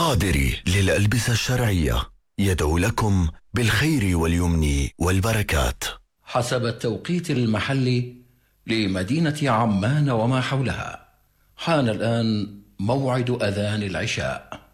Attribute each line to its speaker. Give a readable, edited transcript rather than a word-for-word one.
Speaker 1: قادري للألبسة الشرعية يدعو لكم بالخير واليمن والبركات
Speaker 2: حسب التوقيت المحلي لمدينة عمان وما حولها. حان الآن موعد أذان العشاء.